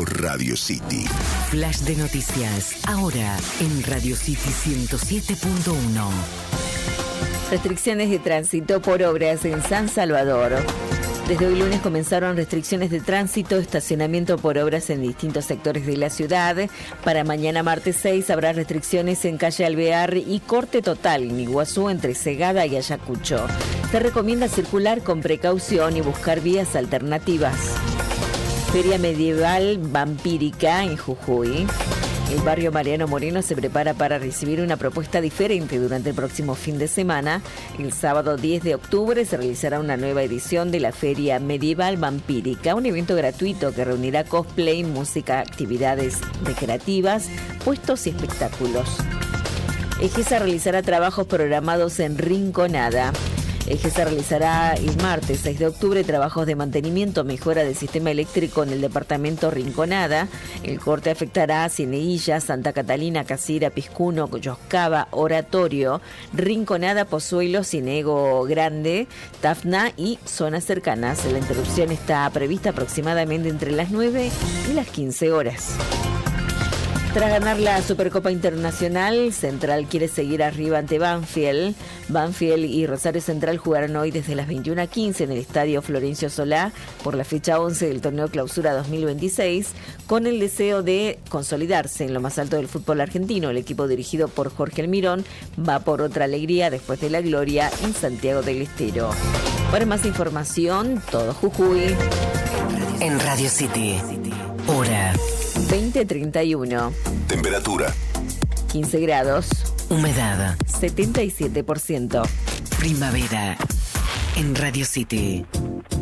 por Radio City. Flash de noticias, ahora en Radio City 107.1. Restricciones de tránsito por obras en San Salvador. Desde hoy lunes comenzaron restricciones de tránsito, estacionamiento por obras en distintos sectores de la ciudad. Para mañana martes 6 habrá restricciones en calle Alvear y corte total en Iguazú entre Segada y Ayacucho. Se recomienda circular con precaución y buscar vías alternativas. Feria medieval vampírica en Jujuy. El barrio Mariano Moreno se prepara para recibir una propuesta diferente durante el próximo fin de semana. El sábado 10 de octubre se realizará una nueva edición de la Feria Medieval Vampírica, un evento gratuito que reunirá cosplay, música, actividades recreativas, puestos y espectáculos. EGESA realizará trabajos programados en Rinconada. EGESA realizará el martes 6 de octubre trabajos de mantenimiento, mejora del sistema eléctrico en el departamento Rinconada. El corte afectará a Cieneguilla, Santa Catalina, Casira, Piscuno, Yoscaba, Oratorio, Rinconada, Pozuelo, Cinego Grande, Tafna y zonas cercanas. La interrupción está prevista aproximadamente entre las 9 y las 15 horas. Tras ganar la Supercopa Internacional, Central quiere seguir arriba ante Banfield. Banfield y Rosario Central jugarán hoy desde las 21:15 en el Estadio Florencio Solá por la fecha 11 del torneo Clausura 2026, con el deseo de consolidarse en lo más alto del fútbol argentino. El equipo dirigido por Jorge Almirón va por otra alegría después de la gloria en Santiago del Estero. Para más información, todo Jujuy. En Radio City, hora 20:31. Temperatura 15 grados. Humedad 77%. Primavera en Radio City.